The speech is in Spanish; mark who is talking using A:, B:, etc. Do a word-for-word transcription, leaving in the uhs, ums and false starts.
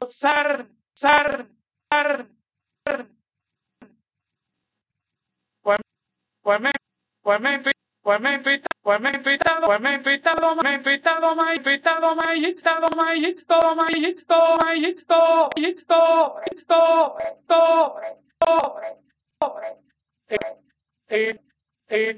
A: zar, zar, zar, zar. Pues, pues me, pues me, pi- pues me pita, pues me pitado, pues me pitado, me pitado, me pitado, me hitado, me hitado, me hitado, me hitado, hitado, hitado, hitado, hitado, hitado, hitado, hitado,